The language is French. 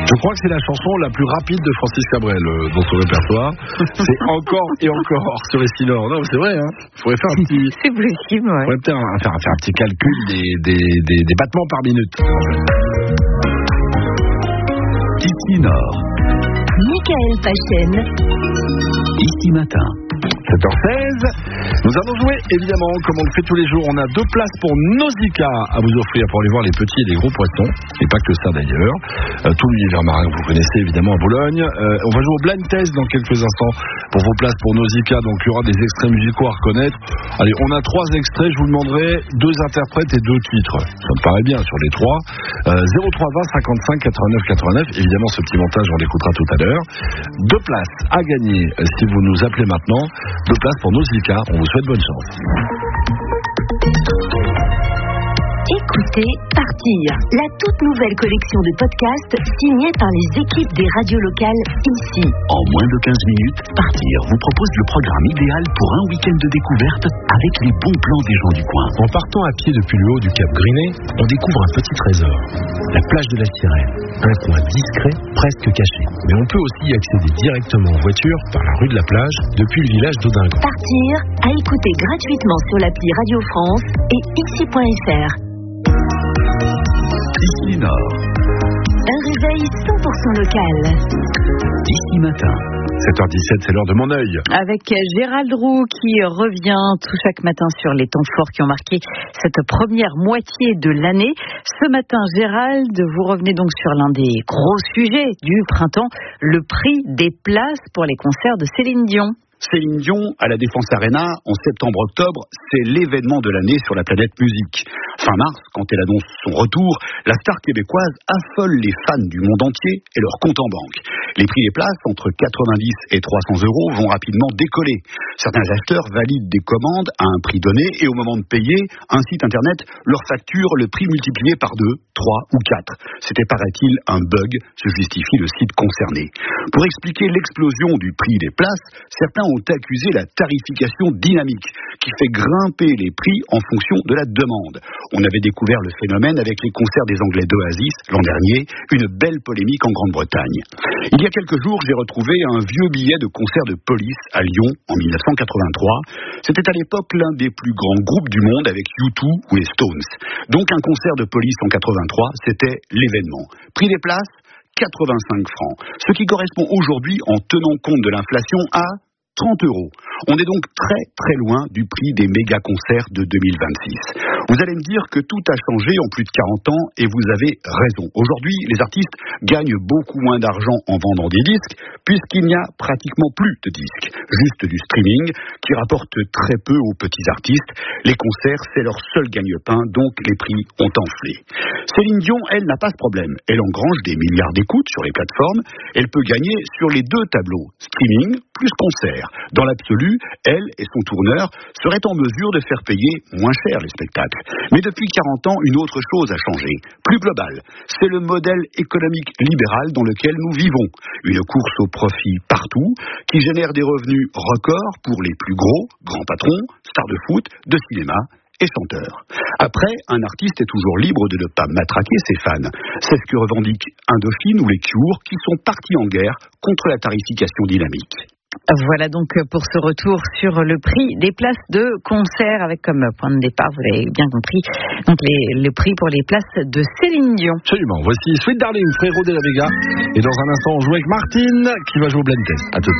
Je crois que c'est la chanson la plus rapide de Francis Cabrel dans son répertoire. C'est encore et encore sur Essilor. Non, c'est vrai, hein. Il faudrait faire un petit... C'est possible, ouais. Il faudrait peut-être faire un petit calcul des battements par minute. Ici Nord. Michael Pachen. Ici Matin. 7h16. Nous allons jouer, évidemment, comme on le fait tous les jours. On a 2 places pour Nausicaa à vous offrir pour aller voir les petits et les gros poissons. Et pas que ça d'ailleurs. Tout l'univers marin que vous connaissez évidemment à Boulogne. On va jouer au blind test dans quelques instants pour vos places pour Nausicaa. Donc il y aura des extraits musicaux à reconnaître. Allez, on a 3 extraits. Je vous demanderai 2 interprètes et 2 titres. Ça me paraît bien sur les 3. 03 20 55 89 89. Évidemment, ce petit montage, on l'écoutera tout à l'heure. 2 places à gagner si vous nous appelez maintenant. 2 places pour Nausicaa. On vous souhaite bonne chance. Écoutez Partir, la toute nouvelle collection de podcasts signée par les équipes des radios locales ici. En moins de 15 minutes, Partir vous propose le programme idéal pour un week-end de découverte avec les bons plans des gens du coin. En partant à pied depuis le haut du Cap Grinet, on découvre un petit trésor, la plage de la Sirène. Un coin discret, presque caché. Mais on peut aussi y accéder directement en voiture par la rue de la plage depuis le village d'Audingon. Partir, à écouter gratuitement sur l'appli Radio France et ici.fr. Ici Nord. Un réveil 100% local. Ici Matin. 7h17, c'est l'heure de mon œil. Avec Gérald Roux qui revient tout chaque matin sur les temps forts qui ont marqué cette première moitié de l'année. Ce matin, Gérald, vous revenez donc sur l'un des gros sujets du printemps, le prix des places pour les concerts de Céline Dion. Céline Dion à la Défense Arena en septembre-octobre, c'est l'événement de l'année sur la planète musique. Fin mars, quand elle annonce son retour, la star québécoise affole les fans du monde entier et leur compte en banque. Les prix des places, entre 90 et 300 euros, vont rapidement décoller. Certains acheteurs valident des commandes à un prix donné et au moment de payer, un site internet leur facture le prix multiplié par 2, 3 ou 4. C'était, paraît-il, un bug, se justifie le site concerné. Pour expliquer l'explosion du prix des places, certains ont accusé la tarification dynamique qui fait grimper les prix en fonction de la demande. On avait découvert le phénomène avec les concerts des Anglais d'Oasis l'an dernier, une belle polémique en Grande-Bretagne. Il y a quelques jours, j'ai retrouvé un vieux billet de concert de Police à Lyon en 1983. C'était à l'époque l'un des plus grands groupes du monde avec U2 ou les Stones. Donc un concert de Police en 83, c'était l'événement. Prix des places, 85 francs. Ce qui correspond aujourd'hui, en tenant compte de l'inflation, à 30 euros. On est donc très très loin du prix des méga-concerts de 2026. Vous allez me dire que tout a changé en plus de 40 ans et vous avez raison. Aujourd'hui, les artistes gagnent beaucoup moins d'argent en vendant des disques puisqu'il n'y a pratiquement plus de disques. Juste du streaming qui rapporte très peu aux petits artistes. Les concerts, c'est leur seul gagne-pain, donc les prix ont enflé. Céline Dion, elle, n'a pas ce problème. Elle engrange des milliards d'écoutes sur les plateformes. Elle peut gagner sur les 2 tableaux, streaming plus concert. Dans l'absolu, elle et son tourneur seraient en mesure de faire payer moins cher les spectacles. Mais depuis 40 ans, une autre chose a changé, plus globale. C'est le modèle économique libéral dans lequel nous vivons. Une course au profit partout, qui génère des revenus records pour les plus grands patrons, stars de foot, de cinéma et chanteurs. Après, un artiste est toujours libre de ne pas matraquer ses fans. C'est ce que revendiquent Indochine ou les Cure, qui sont partis en guerre contre la tarification dynamique. Voilà donc pour ce retour sur le prix des places de concert avec comme point de départ, vous l'avez bien compris, donc le prix pour les places de Céline Dion. Absolument. Voici Sweet Darling, Frérot de la Vega. Et dans un instant, on joue avec Martine qui va jouer au blind test. À tout.